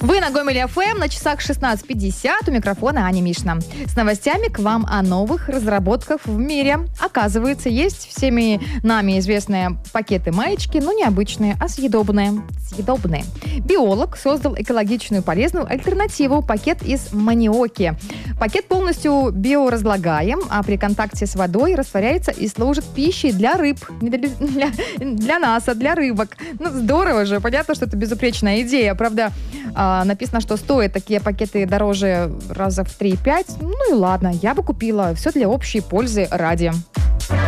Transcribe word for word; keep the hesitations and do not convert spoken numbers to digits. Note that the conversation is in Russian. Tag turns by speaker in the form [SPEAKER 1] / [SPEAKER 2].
[SPEAKER 1] Вы на Гомеле эф эм, на часах шестнадцать пятьдесят, у микрофона Аня Мишна. С новостями к вам о новых разработках в мире. Оказывается, есть всеми нами известные пакеты-маечки, но не обычные, а съедобные. Съедобные. Биолог создал экологичную полезную альтернативу – пакет из маниоки. Пакет полностью биоразлагаем, а при контакте с водой растворяется и служит пищей для рыб. Не для, для, для нас, а для рыбок. Ну, здорово же. Понятно, что это безупречная идея. Правда, а, написано, что стоят такие пакеты дороже раза в три-пять. Ну и ладно, я бы купила. Все для общей пользы ради.